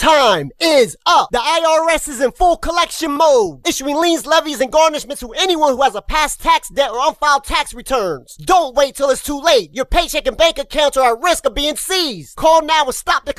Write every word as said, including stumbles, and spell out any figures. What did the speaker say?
time is up. The I R S is in full collection mode, issuing liens, levies, and garnishments to anyone who has a past tax debt or unfiled tax returns. Don't wait till it's too late. Your paycheck and bank accounts are at risk of being seized. Call now and stop the